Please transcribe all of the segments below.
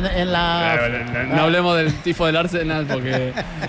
en la... No hablemos del tifo del Arsenal porque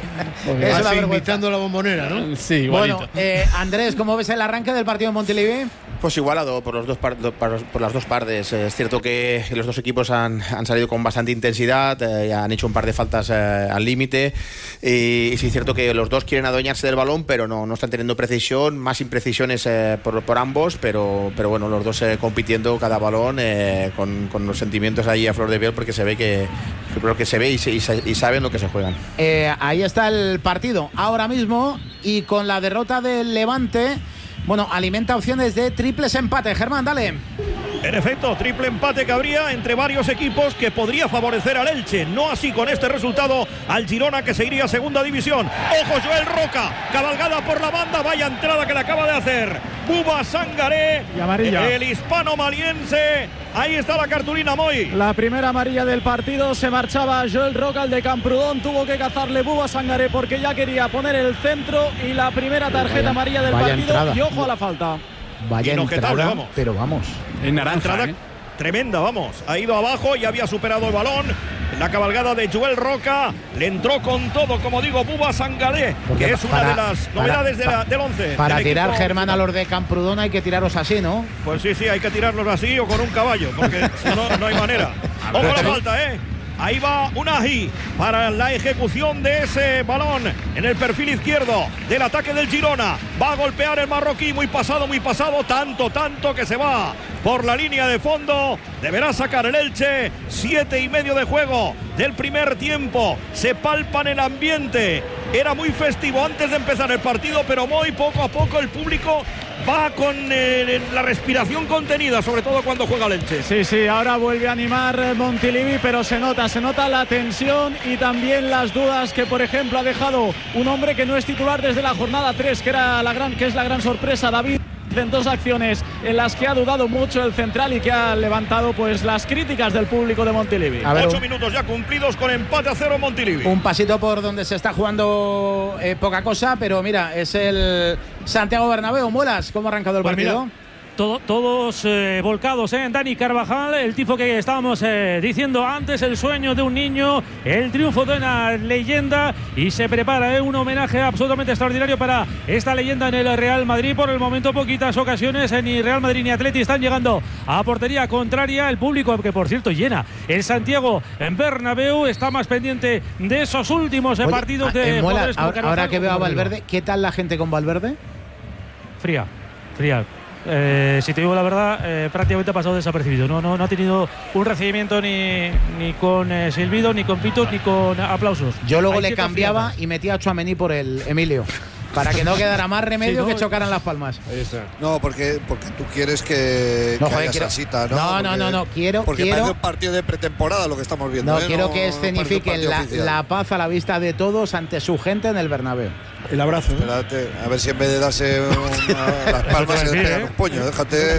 es invitando a la Bombonera, ¿no? Sí, igualito. Bueno, Andrés, ¿cómo ves el arranque del partido en Montilivi? Pues igualado por las dos partes. Es cierto que los dos equipos han salido con bastante intensidad, han hecho un par de faltas al límite y sí es cierto que los dos quieren adueñarse del balón, pero no están teniendo precisión, más imprecisiones por ambos, pero bueno, los dos compitiendo cada balón con los sentimientos ahí a flor de piel, porque se ve que se ve y saben lo que se juegan. Ahí está el partido ahora mismo, y con la derrota del Levante, bueno, alimenta opciones de triples empate. Germán, dale. En efecto, triple empate que habría entre varios equipos que podría favorecer al Elche. No así con este resultado al Girona, que se iría a segunda división. ¡Ojo, Joel Roca! Cabalgada por la banda. Vaya entrada que le acaba de hacer Buba Sangaré, el hispano-maliense. Ahí está la cartulina, Moy. La primera amarilla del partido. Se marchaba Joel Roca, el de Camprodón. Tuvo que cazarle Buba Sangaré porque ya quería poner el centro. Y la primera tarjeta amarilla del partido. Entrada. Y ojo a la falta. Vaya entrada, vamos. Pero vamos. En naranja, entrada tremenda, vamos. Ha ido abajo y había superado el balón. La cabalgada de Joel Roca le entró con todo, como digo, Buba Sangaré, que es una de las novedades del 11. Para tirar, Germán, a los de Camprodón hay que tirarlos así, ¿no? Pues sí, hay que tirarlos así o con un caballo, porque si no, no hay manera. Ojo la falta, Ahí va Unai para la ejecución de ese balón en el perfil izquierdo del ataque del Girona. Va a golpear el marroquí, muy pasado, tanto que se va por la línea de fondo. Deberá sacar el Elche. 7:30 de juego del primer tiempo. Se palpa en el ambiente. Era muy festivo antes de empezar el partido, pero muy poco a poco el público va con la respiración contenida, sobre todo cuando juega el Elche. Sí, ahora vuelve a animar Montilivi, pero se nota la tensión y también las dudas que, por ejemplo, ha dejado un hombre que no es titular desde la jornada 3, que es la gran sorpresa, David. En dos acciones en las que ha dudado mucho el central y que ha levantado pues las críticas del público de Montilivi. 8 minutos ya cumplidos con empate a 0 Montilivi. Un pasito por donde se está jugando poca cosa, pero mira, es el Santiago Bernabéu. Muelas, ¿cómo ha arrancado el partido? Mira, todos volcados en Dani Carvajal, el tifo que estábamos diciendo antes, el sueño de un niño, el triunfo de una leyenda, y se prepara un homenaje absolutamente extraordinario para esta leyenda en el Real Madrid. Por el momento poquitas ocasiones ni Real Madrid ni Atleti están llegando a portería contraria. El público, que por cierto llena el Santiago en Bernabéu, está más pendiente de esos últimos partidos de jugadores. Ahora que veo a Valverde, ¿qué tal la gente con Valverde? Fría. Si te digo la verdad, prácticamente ha pasado desapercibido. No ha tenido un recibimiento ni con silbido, ni con pitos, ni con aplausos. Yo luego le cambiaba y metía a Tchouaméni por el Emilio, para que no quedara más remedio que chocaran las palmas. No, porque tú quieres que haya salsita, ¿no? No, quiero parece un partido de pretemporada lo que estamos viendo. Quiero que escenifiquen la paz a la vista de todos ante su gente en el Bernabéu. El abrazo. Espérate, a ver si en vez de darse las palmas se le pegan un puño. Déjate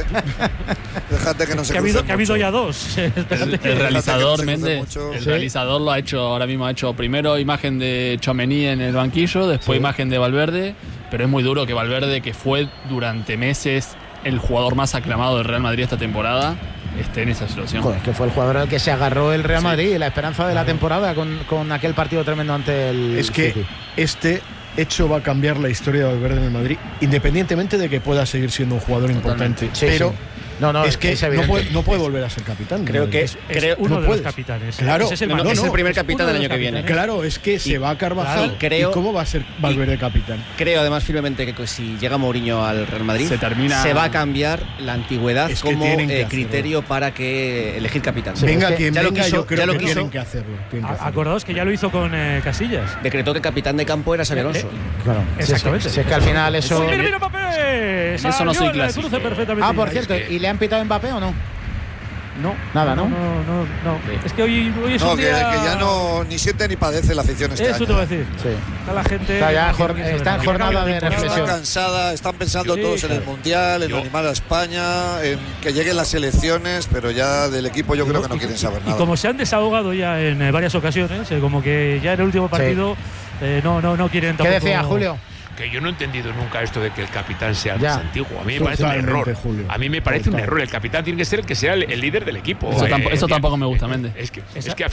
que no se crucen que ha habido ya dos. El realizador, Méndez, realizador lo ha hecho, ahora mismo ha hecho primero imagen de Tchouaméni en el banquillo, después imagen de Valverde, pero es muy duro que Valverde, que fue durante meses el jugador más aclamado del Real Madrid esta temporada, esté en esa situación. Joder, que fue el jugador al que se agarró el Real Madrid y la esperanza de la temporada con aquel partido tremendo ante el City. Este hecho va a cambiar la historia de Valverde en el Madrid, independientemente de que pueda seguir siendo un jugador importante. Pero es que no puede volver a ser capitán. Creo que es uno de los capitanes. Claro, es el primer capitán del año que viene. Claro, es que se va a Carvajal. ¿Y cómo va a ser Valverde capitán? Creo además firmemente que si llega Mourinho al Real Madrid se va a cambiar la antigüedad como criterio para que elegir capitán. Venga quien venga, yo creo que tienen que hacerlo. Acordaos que ya lo hizo con Casillas. Decretó que el capitán de campo era Xabi Alonso. Claro, exactamente. Si es que al final eso... ¡Mira, Mbappé! Eso no soy clásico. Por cierto, ¿y le han pitado Mbappé o no? No. Nada, ¿no? No. Es que hoy es un día... que ya ni siente ni padece la afición este año. Eso te voy a decir. Sí. Está la gente... Está en jornada de reflexión. Está cansada, están pensando todos en el Mundial, en animar a España, en que lleguen las elecciones, pero ya del equipo yo creo que no quieren saber nada. Y como se han desahogado ya en varias ocasiones, como que ya en el último partido no quieren tampoco... ¿Qué decía Julio? Que yo no he entendido nunca esto de que el capitán sea más antiguo. A mí me parece un error. Julio. A mí me parece un error. El capitán tiene que ser el que sea el líder del equipo. Eso tampoco me gusta, Méndez. Es que